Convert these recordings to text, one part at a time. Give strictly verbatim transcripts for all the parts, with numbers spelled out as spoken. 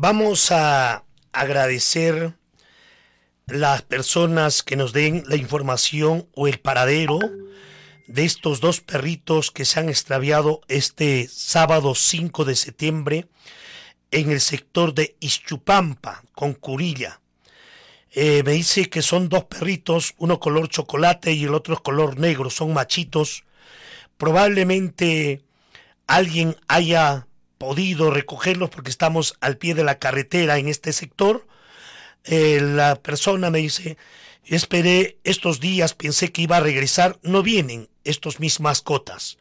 Vamos a agradecer las personas que nos den la información o el paradero de estos dos perritos que se han extraviado este sábado cinco de septiembre en el sector de Ixchupampa, con Curilla. Eh, me dice que son dos perritos, uno color chocolate y el otro es color negro, son machitos. Probablemente alguien haya podido recogerlos porque estamos al pie de la carretera en este sector. Eh, la persona me dice, esperé estos días, pensé que iba a regresar, no vienen estos mis mascotas.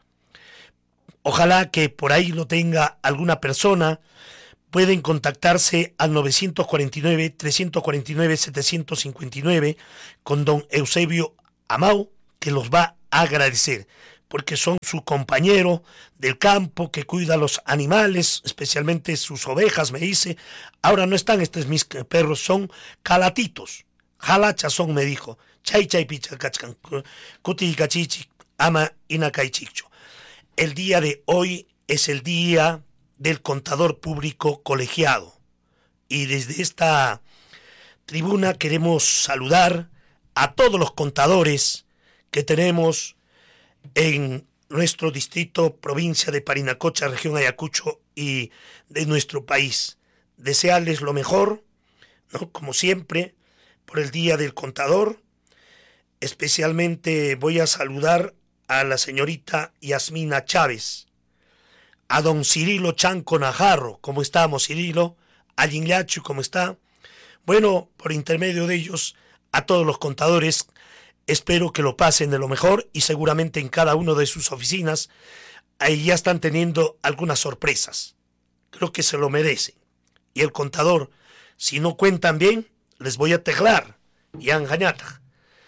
Ojalá que por ahí lo tenga alguna persona. Pueden contactarse al nueve cuatro nueve, tres cuatro nueve, siete cinco nueve con don Eusebio Amau, que los va a agradecer, porque son su compañero del campo que cuida a los animales, especialmente sus ovejas, me dice. Ahora no están estos mis perros, son calatitos. Jalachas son, me dijo. Chay chay picha kachkan, kuti kachichi, ama inakaichicho. El día de hoy es el día del contador público colegiado. Y desde esta tribuna queremos saludar a todos los contadores que tenemos en nuestro distrito, provincia de Parinacocha, región Ayacucho y de nuestro país. Desearles lo mejor, ¿no? Como siempre, por el Día del Contador. Especialmente voy a saludar a la señorita Yasmina Chávez, a don Cirilo Chanco Najarro, ¿cómo estamos, Cirilo? A Yinlachu, ¿cómo está? Bueno, por intermedio de ellos, a todos los contadores, espero que lo pasen de lo mejor y seguramente en cada una de sus oficinas ahí ya están teniendo algunas sorpresas. Creo que se lo merecen. Y el contador, si no cuentan bien, les voy a teclar. Y anjañata.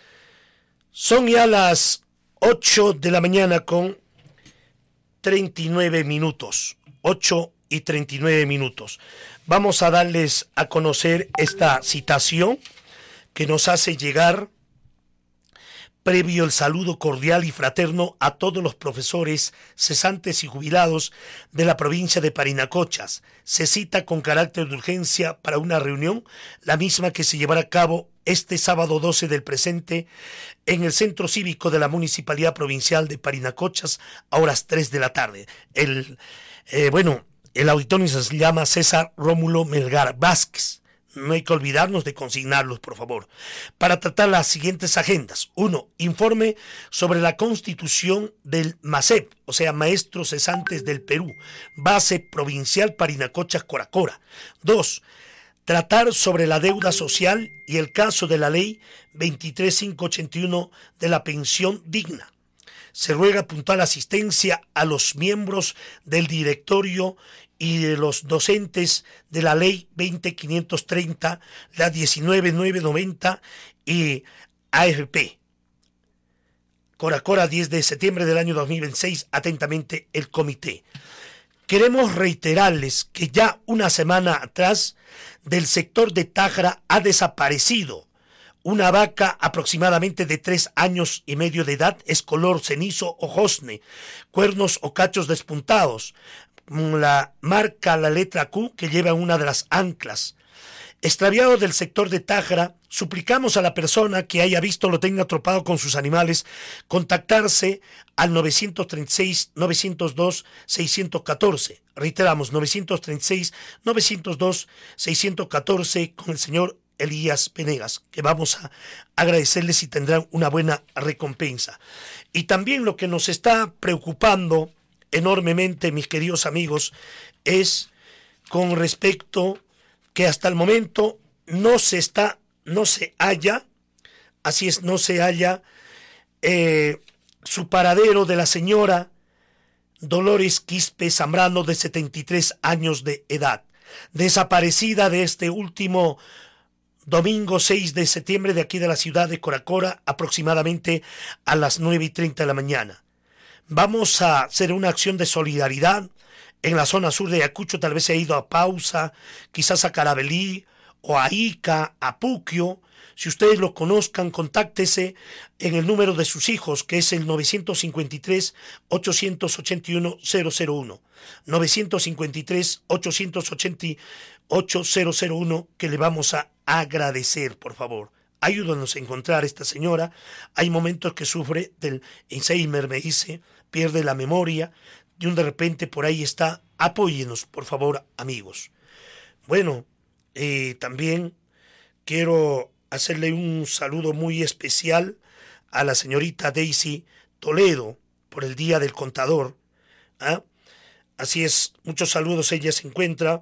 Son ya las ocho de la mañana con treinta y nueve minutos. ocho y treinta y nueve minutos. Vamos a darles a conocer esta citación que nos hace llegar previo el saludo cordial y fraterno a todos los profesores cesantes y jubilados de la provincia de Parinacochas. Se cita con carácter de urgencia para una reunión, la misma que se llevará a cabo este sábado doce del presente en el Centro Cívico de la Municipalidad Provincial de Parinacochas a horas tres de la tarde. El, eh, bueno, el auditorio se llama César Rómulo Melgar Vázquez. No hay que olvidarnos de consignarlos, por favor, para tratar las siguientes agendas. Uno, informe sobre la constitución del MACEP, o sea, Maestros Cesantes del Perú, base provincial Parinacochas Coracora. Dos, tratar sobre la deuda social y el caso de la ley veintitrés mil quinientos ochenta y uno de la pensión digna. Se ruega puntual asistencia a los miembros del directorio y de los docentes de la ley veinte mil quinientos treinta, la diecinueve mil novecientos noventa y A F P. Coracora, diez de septiembre del año dos mil veintiséis, atentamente el comité. Queremos reiterarles que ya una semana atrás del sector de Tajra ha desaparecido una vaca aproximadamente de tres años y medio de edad, es color cenizo o josne, cuernos o cachos despuntados, la marca, la letra Q que lleva una de las anclas. Extraviado del sector de Tajra, suplicamos a la persona que haya visto lo tenga atropado con sus animales, contactarse al nueve tres seis, nueve cero dos, seis uno cuatro. Reiteramos, nueve tres seis, nueve cero dos, seis uno cuatro con el señor Elías Venegas, que vamos a agradecerles y tendrán una buena recompensa. Y también lo que nos está preocupando enormemente, mis queridos amigos, es con respecto que hasta el momento no se está, no se halla, así es, no se halla eh, su paradero de la señora Dolores Quispe Zambrano, de setenta y tres años de edad, desaparecida de este último domingo seis de septiembre de aquí de la ciudad de Coracora, aproximadamente a las nueve y treinta de la mañana. Vamos a hacer una acción de solidaridad en la zona sur de Ayacucho, tal vez se ha ido a Pausa, quizás a Carabelí o a Ica, a Puquio. Si ustedes lo conozcan, contáctese en el número de sus hijos, que es el nueve cinco tres, ocho ocho uno, cero cero uno. nueve cinco tres, ocho ocho ocho, cero cero uno, que le vamos a agradecer, por favor. Ayúdanos a encontrar a esta señora. Hay momentos que sufre del Alzheimer, me dice, pierde la memoria, y un de repente por ahí está. Apóyenos, por favor, amigos. Bueno, eh, también quiero hacerle un saludo muy especial a la señorita Daisy Toledo por el Día del Contador. ¿Ah? Así es, muchos saludos. Ella se encuentra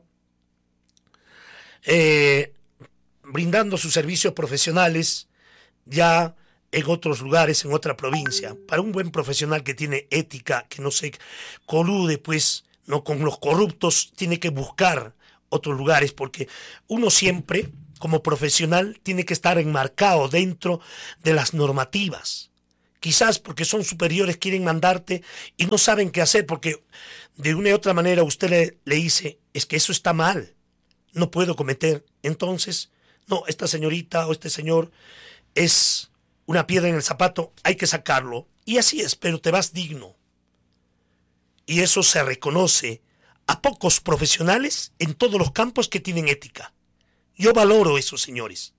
eh, brindando sus servicios profesionales ya en otros lugares, en otra provincia. Para un buen profesional que tiene ética, que no se colude pues no con los corruptos, tiene que buscar otros lugares, porque uno siempre como profesional tiene que estar enmarcado dentro de las normativas. Quizás porque son superiores quieren mandarte y no saben qué hacer, porque de una u otra manera usted le, le dice, es que eso está mal, no puedo cometer. Entonces, no, esta señorita o este señor es una piedra en el zapato, hay que sacarlo. Y así es, pero te vas digno. Y eso se reconoce a pocos profesionales en todos los campos que tienen ética. Yo valoro eso, señores.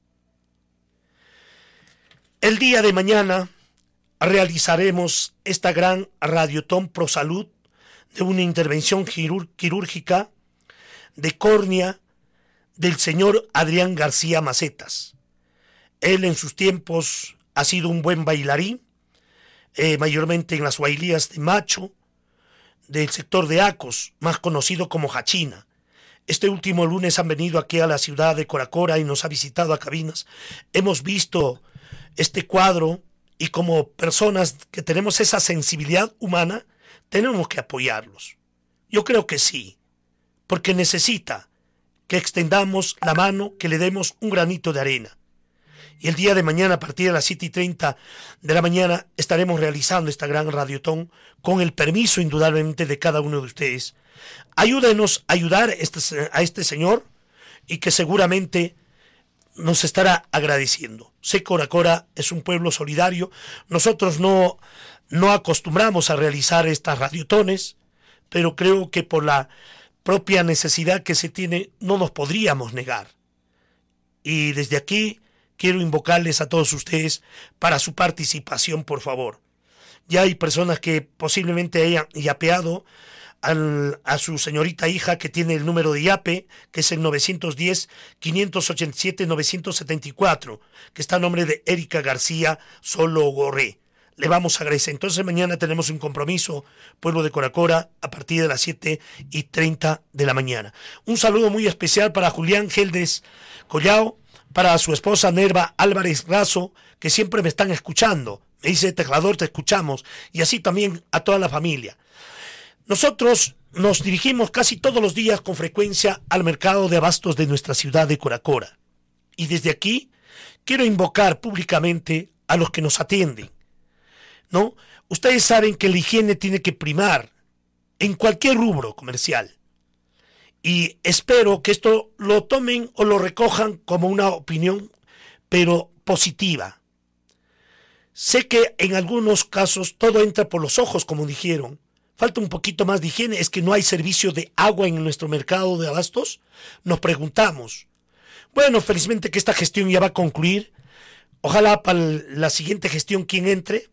El día de mañana realizaremos esta gran radiotón pro salud de una intervención quirúr- quirúrgica de córnea del señor Adrián García Macetas. Él en sus tiempos ha sido un buen bailarín, eh, mayormente en las bailías de Macho, del sector de Acos, más conocido como Jachina. Este último lunes han venido aquí a la ciudad de Coracora y nos ha visitado a cabinas. Hemos visto este cuadro y como personas que tenemos esa sensibilidad humana, tenemos que apoyarlos. Yo creo que sí, porque necesita que extendamos la mano, que le demos un granito de arena. Y el día de mañana, a partir de las siete y treinta de la mañana, estaremos realizando esta gran radiotón con el permiso, indudablemente, de cada uno de ustedes. Ayúdenos a ayudar este, a este señor y que seguramente nos estará agradeciendo. Sé que Coracora es un pueblo solidario. Nosotros no, no acostumbramos a realizar estas radiotones, pero creo que por la propia necesidad que se tiene no nos podríamos negar. Y desde aquí quiero invocarles a todos ustedes para su participación, por favor. Ya hay personas que posiblemente hayan yapeado al, a su señorita hija, que tiene el número de yape, que es el nueve uno cero, cinco ocho siete, nueve siete cuatro, que está a nombre de Erika García Solo Gorré. Le vamos a agradecer. Entonces mañana tenemos un compromiso, pueblo de Coracora, a partir de las siete y treinta de la mañana. Un saludo muy especial para Julián Geldes Collao, para su esposa Nerva Álvarez Razo, que siempre me están escuchando. Me dice, Teclador, te escuchamos. Y así también a toda la familia. Nosotros nos dirigimos casi todos los días con frecuencia al mercado de abastos de nuestra ciudad de Coracora. Y desde aquí quiero invocar públicamente a los que nos atienden, ¿no? Ustedes saben que la higiene tiene que primar en cualquier rubro comercial. Y espero que esto lo tomen o lo recojan como una opinión, pero positiva. Sé que en algunos casos todo entra por los ojos, como dijeron. Falta un poquito más de higiene. ¿Es que no hay servicio de agua en nuestro mercado de abastos? Nos preguntamos. Bueno, felizmente que esta gestión ya va a concluir. Ojalá para la siguiente gestión, quien entre,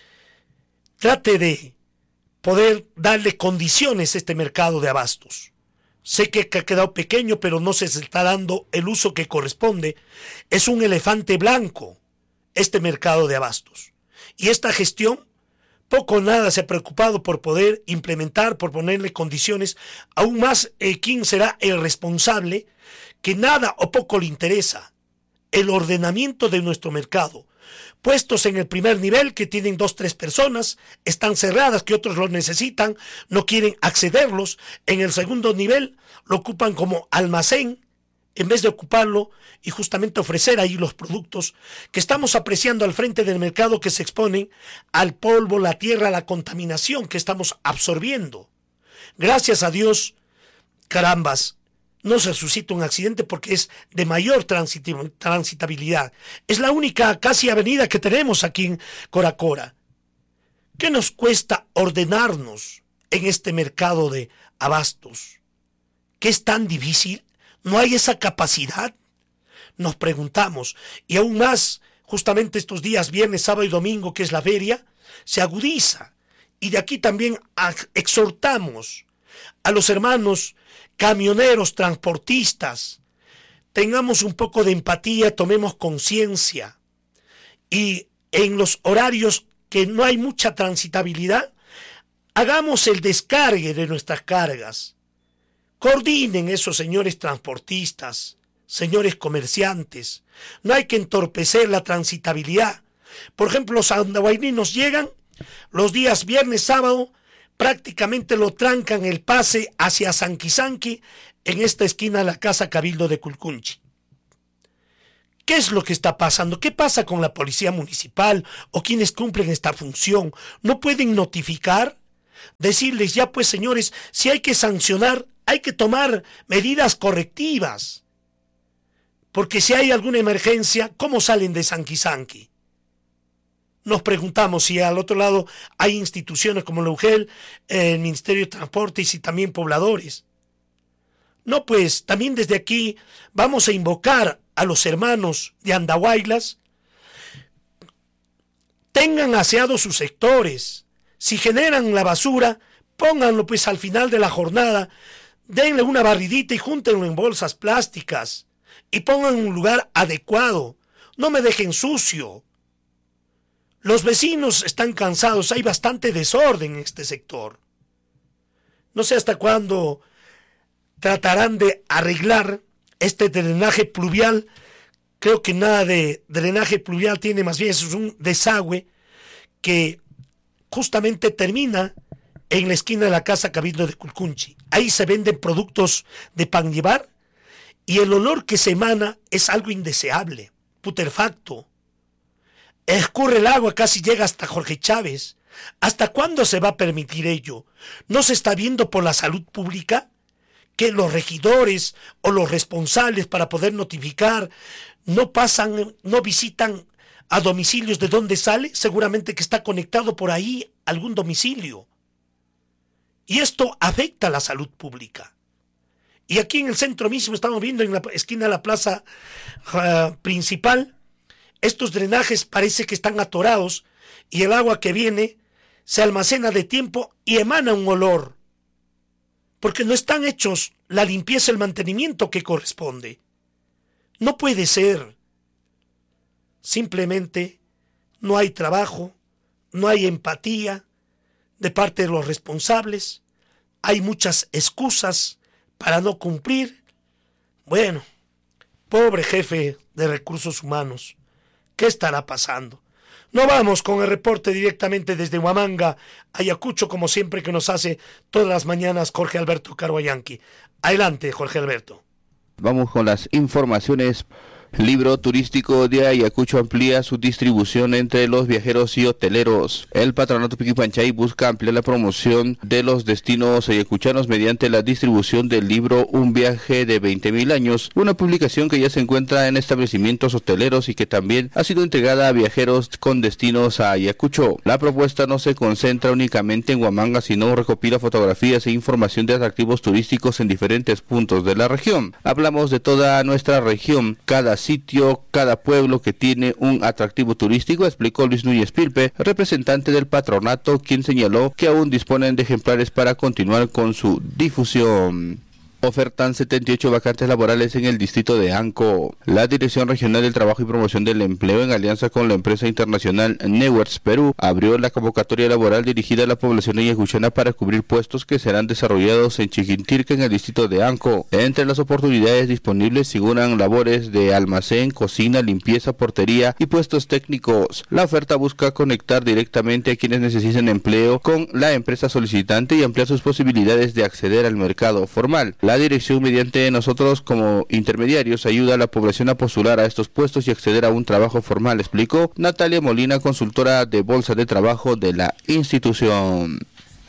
trate de poder darle condiciones a este mercado de abastos. Sé que ha quedado pequeño, pero no se está dando el uso que corresponde. Es un elefante blanco este mercado de abastos. Y esta gestión poco o nada se ha preocupado por poder implementar, por ponerle condiciones. Aún más, eh, ¿quién será el responsable? Que nada o poco le interesa el ordenamiento de nuestro mercado. Puestos en el primer nivel, que tienen dos, tres personas, están cerradas, que otros los necesitan, no quieren accederlos. En el segundo nivel, lo ocupan como almacén, en vez de ocuparlo y justamente ofrecer ahí los productos que estamos apreciando al frente del mercado, que se exponen al polvo, la tierra, la contaminación que estamos absorbiendo. Gracias a Dios, carambas, no se suscita un accidente porque es de mayor transitabilidad. Es la única casi avenida que tenemos aquí en Coracora. ¿Qué nos cuesta ordenarnos en este mercado de abastos? ¿Qué es tan difícil? ¿No hay esa capacidad? Nos preguntamos. Y aún más, justamente estos días, viernes, sábado y domingo, que es la feria, se agudiza. Y de aquí también exhortamos a los hermanos camioneros, transportistas, tengamos un poco de empatía, tomemos conciencia. Y en los horarios que no hay mucha transitabilidad, hagamos el descargue de nuestras cargas. Coordinen esos señores transportistas, señores comerciantes. No hay que entorpecer la transitabilidad. Por ejemplo, los andahuaylinos llegan los días viernes, sábado, prácticamente lo trancan el pase hacia Sanquisanqui en esta esquina de la Casa Cabildo de Culcunchi. ¿Qué es lo que está pasando? ¿Qué pasa con la policía municipal o quienes cumplen esta función? ¿No pueden notificar? Decirles, ya pues señores, si hay que sancionar, hay que tomar medidas correctivas. Porque si hay alguna emergencia, ¿cómo salen de Sanquisanqui? Nos preguntamos si al otro lado hay instituciones como la U G E L, el Ministerio de Transportes y también pobladores. No, pues también desde aquí vamos a invocar a los hermanos de Andahuaylas. Tengan aseados sus sectores. Si generan la basura, pónganlo pues al final de la jornada, denle una barridita y júntenlo en bolsas plásticas y pongan en un lugar adecuado. No me dejen sucio. Los vecinos están cansados, hay bastante desorden en este sector. No sé hasta cuándo tratarán de arreglar este drenaje pluvial. Creo que nada de drenaje pluvial tiene, más bien es un desagüe que justamente termina en la esquina de la Casa Cabildo de Culcunchi. Ahí se venden productos de pan llevar y el olor que se emana es algo indeseable, putrefacto. Escurre el agua, casi llega hasta Jorge Chávez. ¿Hasta cuándo se va a permitir ello? ¿No se está viendo por la salud pública que los regidores o los responsables para poder notificar no pasan, no visitan a domicilios de donde sale? Seguramente que está conectado por ahí algún domicilio. Y esto afecta a la salud pública. Y aquí en el centro mismo estamos viendo en la esquina de la plaza uh, principal, estos drenajes parece que están atorados y el agua que viene se almacena de tiempo y emana un olor, porque no están hechos la limpieza y el mantenimiento que corresponde. No puede ser. Simplemente no hay trabajo, no hay empatía de parte de los responsables, hay muchas excusas para no cumplir. Bueno, pobre jefe de recursos humanos, ¿qué estará pasando? No vamos con el reporte directamente desde Huamanga, Ayacucho, como siempre que nos hace todas las mañanas Jorge Alberto Caruayanqui. Adelante, Jorge Alberto. Vamos con las informaciones. Libro turístico de Ayacucho amplía su distribución entre los viajeros y hoteleros. El Patronato Piquipanchay busca ampliar la promoción de los destinos ayacuchanos mediante la distribución del libro Un viaje de veinte mil años, una publicación que ya se encuentra en establecimientos hoteleros y que también ha sido entregada a viajeros con destinos a Ayacucho. La propuesta no se concentra únicamente en Huamanga, sino recopila fotografías e información de atractivos turísticos en diferentes puntos de la región. Hablamos de toda nuestra región, cada sitio, cada pueblo que tiene un atractivo turístico, explicó Luis Núñez Pilpe, representante del patronato, quien señaló que aún disponen de ejemplares para continuar con su difusión. Ofertan setenta y ocho vacantes laborales en el distrito de Anco. La Dirección Regional del Trabajo y Promoción del Empleo, en alianza con la empresa internacional Neuers Perú, abrió la convocatoria laboral dirigida a la población ayacuchana para cubrir puestos que serán desarrollados en Chiquintirca, en el distrito de Anco. Entre las oportunidades disponibles figuran labores de almacén, cocina, limpieza, portería y puestos técnicos. La oferta busca conectar directamente a quienes necesiten empleo con la empresa solicitante y ampliar sus posibilidades de acceder al mercado formal. La dirección, mediante nosotros como intermediarios, ayuda a la población a postular a estos puestos y acceder a un trabajo formal, explicó Natalia Molina, consultora de Bolsa de Trabajo de la institución.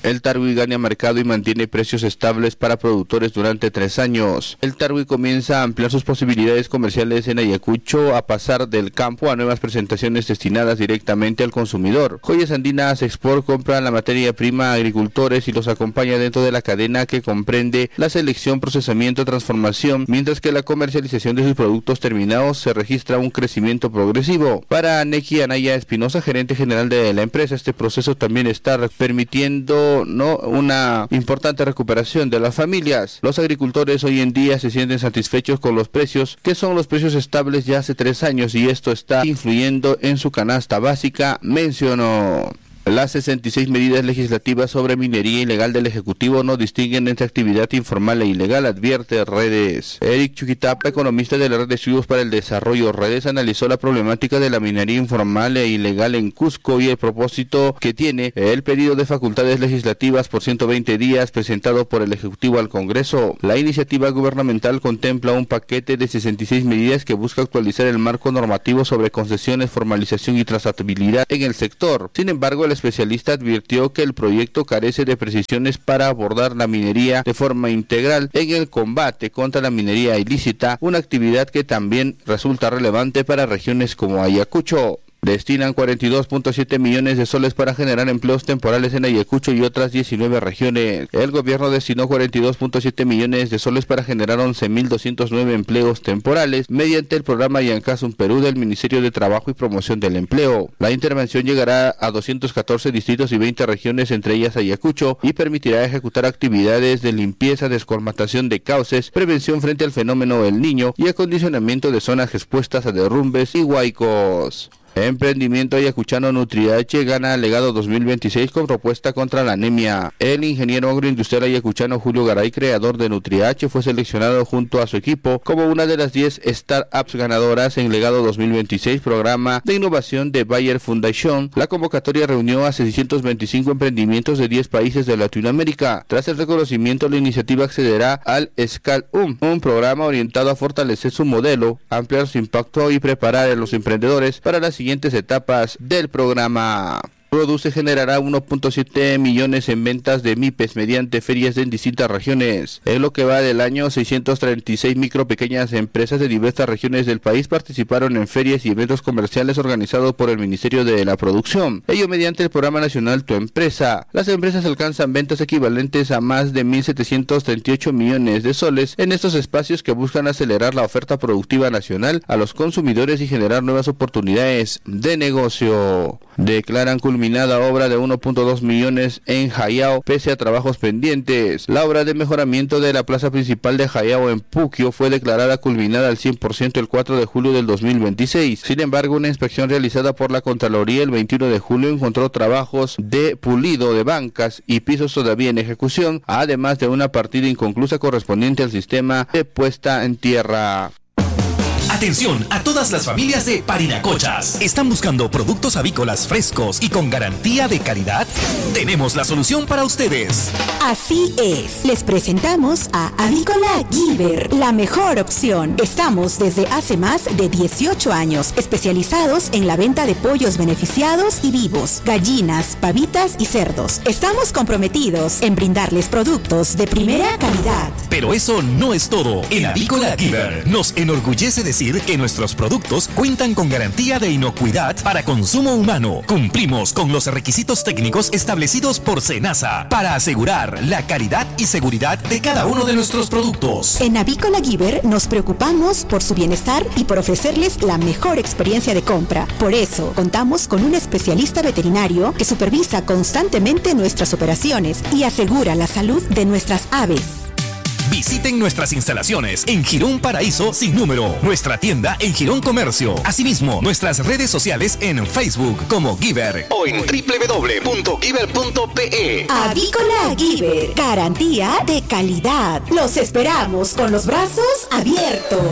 El Tarwi gana mercado y mantiene precios estables para productores durante tres años. El Tarwi comienza a ampliar sus posibilidades comerciales en Ayacucho, a pasar del campo a nuevas presentaciones destinadas directamente al consumidor. Joyas Andinas Export compra la materia prima a agricultores y los acompaña dentro de la cadena que comprende la selección, procesamiento, transformación, mientras que la comercialización de sus productos terminados se registra un crecimiento progresivo. Para Neki Anaya Espinosa, gerente general de la empresa, este proceso también está permitiendo no una importante recuperación de las familias. Los agricultores hoy en día se sienten satisfechos con los precios, que son los precios estables ya hace tres años, y esto está influyendo en su canasta básica, mencionó. Las sesenta y seis medidas legislativas sobre minería ilegal del Ejecutivo no distinguen entre actividad informal e ilegal, advierte Redes. Eric Chuquitapa, economista de la Red de Estudios para el Desarrollo Redes, analizó la problemática de la minería informal e ilegal en Cusco y el propósito que tiene el pedido de facultades legislativas por ciento veinte días presentado por el Ejecutivo al Congreso. La iniciativa gubernamental contempla un paquete de sesenta y seis medidas que busca actualizar el marco normativo sobre concesiones, formalización y trazabilidad en el sector. Sin embargo, el especialista advirtió que el proyecto carece de precisiones para abordar la minería de forma integral en el combate contra la minería ilícita, una actividad que también resulta relevante para regiones como Ayacucho. Destinan cuarenta y dos punto siete millones de soles para generar empleos temporales en Ayacucho y otras diecinueve regiones. El gobierno destinó cuarenta y dos punto siete millones de soles para generar once mil doscientos nueve empleos temporales mediante el programa Yancasum Perú del Ministerio de Trabajo y Promoción del Empleo. La intervención llegará a doscientos catorce distritos y veinte regiones, entre ellas Ayacucho, y permitirá ejecutar actividades de limpieza, descolmatación de cauces, prevención frente al fenómeno El Niño y acondicionamiento de zonas expuestas a derrumbes y huaicos. Emprendimiento ayacuchano NutriH gana Legado dos mil veintiséis con propuesta contra la anemia. El ingeniero agroindustrial ayacuchano Julio Garay, creador de NutriH, fue seleccionado junto a su equipo como una de las diez startups ganadoras en Legado dos mil veintiséis, programa de innovación de Bayer Foundation. La convocatoria reunió a seiscientos veinticinco emprendimientos de diez países de Latinoamérica. Tras el reconocimiento, la iniciativa accederá al ScaleUp, un programa orientado a fortalecer su modelo, ampliar su impacto y preparar a los emprendedores para las siguientes etapas del programa. Produce generará uno punto siete millones en ventas de MIPES mediante ferias en distintas regiones. En lo que va del año, seiscientas treinta y seis micro pequeñas empresas de diversas regiones del país participaron en ferias y eventos comerciales organizados por el Ministerio de la Producción, ello mediante el Programa Nacional Tu Empresa. Las empresas alcanzan ventas equivalentes a más de mil setecientos treinta y ocho millones de soles en estos espacios que buscan acelerar la oferta productiva nacional a los consumidores y generar nuevas oportunidades de negocio. Declaran culminada obra de uno punto dos millones en Jayao pese a trabajos pendientes. La obra de mejoramiento de la plaza principal de Jayao en Puquio fue declarada culminada al cien por ciento el cuatro de julio del dos mil veintiséis. Sin embargo, una inspección realizada por la Contraloría el veintiuno de julio encontró trabajos de pulido de bancas y pisos todavía en ejecución, además de una partida inconclusa correspondiente al sistema de puesta en tierra. Atención a todas las familias de Parinacochas. ¿Están buscando productos avícolas frescos y con garantía de calidad? Tenemos la solución para ustedes. Así es. Les presentamos a Avícola Gilbert, la mejor opción. Estamos desde hace más de dieciocho años especializados en la venta de pollos beneficiados y vivos, gallinas, pavitas y cerdos. Estamos comprometidos en brindarles productos de primera calidad. Pero eso no es todo. En Avícola Gilbert nos enorgullece decir que nuestros productos cuentan con garantía de inocuidad para consumo humano. Cumplimos con los requisitos técnicos establecidos por SENASA para asegurar la calidad y seguridad de cada uno de nuestros productos. En Avícola Gilbert nos preocupamos por su bienestar y por ofrecerles la mejor experiencia de compra. Por eso, contamos con un especialista veterinario que supervisa constantemente nuestras operaciones y asegura la salud de nuestras aves. Visiten nuestras instalaciones en Girón Paraíso sin número, nuestra tienda en Girón Comercio. Asimismo, nuestras redes sociales en Facebook como Giver o en doble u doble u doble u punto giver punto pe e. Avícola Giver, garantía de calidad. Los esperamos con los brazos abiertos.